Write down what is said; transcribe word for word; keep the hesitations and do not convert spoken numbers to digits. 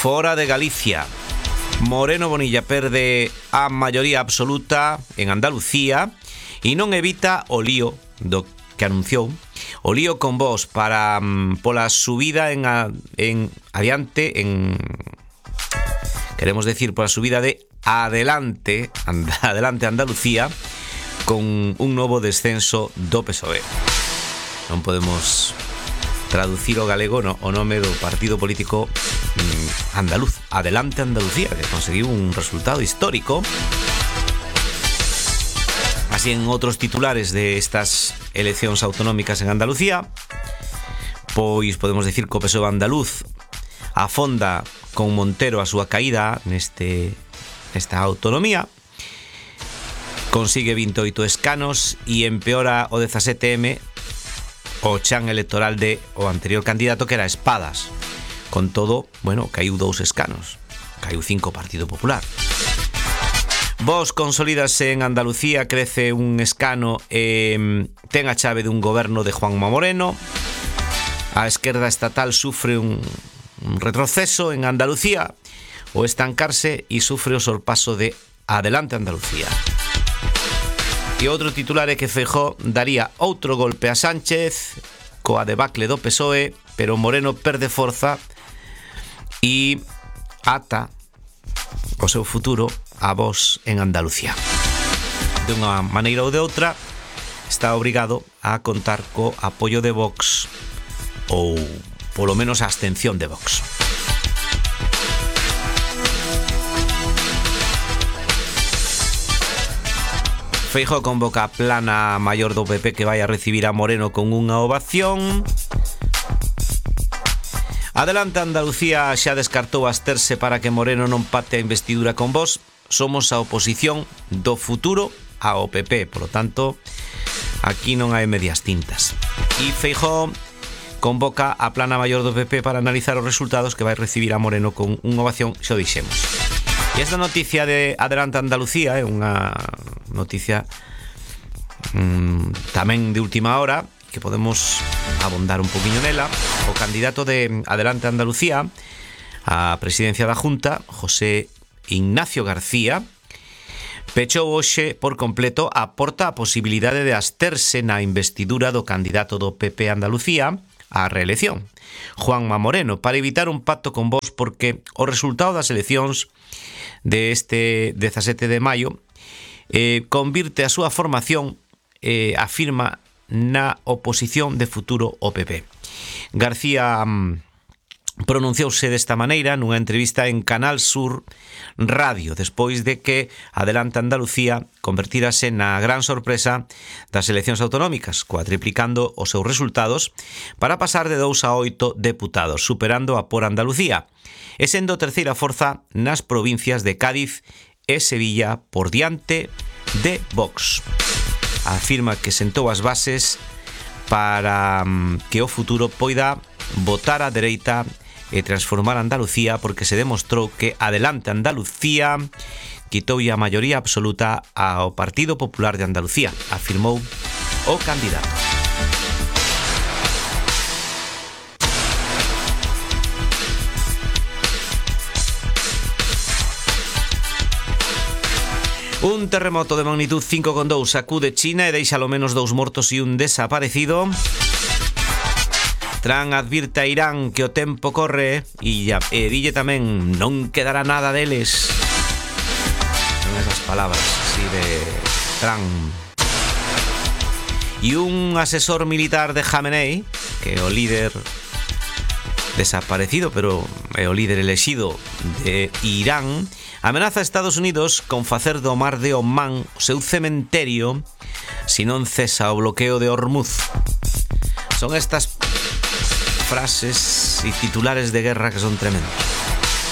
fora de Galicia. Moreno Bonilla perde a maioría absoluta en Andalucía e non evita o lío do que anunciou, o lío con Vox para um, pola subida en, a, en adiante en queremos decir pola subida de adelante and, adelante Andalucía con un novo descenso do P S O E. Non podemos traducir o galego no, o nome do partido político mm, andaluz, Adelante Andalucía, que conseguiu un resultado histórico. Así en outros titulares de estas eleccións autonómicas en Andalucía, pois podemos decir que o P S O E andaluz afonda con Montero a súa caída neste nesta autonomía, consigue vinte e oito escanos e empeora o dezasete eme o chan electoral de o anterior candidato, que era Espadas. Con todo, bueno, caiu dous escanos, caiu cinco o Partido Popular. Vox consolídase en Andalucía, crece un escano e ten a chave dun goberno de Juanma Moreno. A esquerda estatal sufre un, un retroceso en Andalucía, o estancarse, e sufre o sorpaso de Adelante Andalucía. E outro titular é que Feijóo daría outro golpe a Sánchez coa debacle do P S O E, pero Moreno perde forza e ata o seu futuro a Vox en Andalucía. De unha maneira ou de outra está obrigado a contar co apoio de Vox, ou polo menos a abstención de Vox. Feijóo convoca a plana maior do P P que vai a recibir a Moreno con unha ovación. Adelante Andalucía xa descartou absterse para que Moreno non pacte a investidura con Vox. Somos a oposición do futuro ao P P, por lo tanto, aquí non hai medias tintas. E Feijóo convoca a plana maior do P P para analizar os resultados que vai recibir a Moreno con unha ovación, xa o dixemos. E esta noticia de Adelante Andalucía é unha noticia mmm, tamén de última hora, que podemos abondar un poquinho nela. O candidato de Adelante Andalucía a presidencia da Junta, José Ignacio García, pechou hoxe por completo a porta a posibilidade de absterse na investidura do candidato do P P Andalucía á reelección, Juanma Moreno, para evitar un pacto con Vox, porque o resultado das eleccións de este dezasete de maio eh, convirte a súa formación, eh, afirma, na oposición de futuro ao P P. García mm, pronunciouse desta maneira nunha entrevista en Canal Sur Radio, despois de que Adelante Andalucía convertírase na gran sorpresa das eleccións autonómicas, cuatriplicando os seus resultados para pasar de dous a oito deputados, superando a Por Andalucía, e sendo terceira forza nas provincias de Cádiz e Sevilla por diante de Vox. Afirma que sentou as bases para que o futuro poida votar a dereita e transformar Andalucía, porque se demostrou que Adelante Andalucía quitoulle a maioría absoluta ao Partido Popular de Andalucía, afirmou o candidato. Un terremoto de magnitud cinco coma dous sacude China e deixa ao menos dous mortos e un desaparecido. Trump advirte a Irán que o tempo corre e, e dille tamén non quedará nada deles. Son esas palabras así de Trump. E un asesor militar de Jamenei, que é o líder desaparecido, pero é o líder elexido de Irán, amenaza a Estados Unidos con facer do mar de Omán o seu cementerio se non cesa o bloqueo de Hormuz. Son estas frases e titulares de guerra que son tremendos.